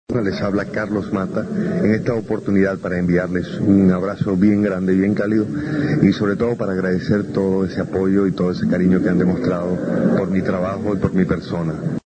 Les habla Carlos Mata en esta oportunidad para enviarles un abrazo bien grande, bien cálido y sobre todo para agradecer todo ese apoyo y todo ese cariño que han demostrado por mi trabajo y por mi persona.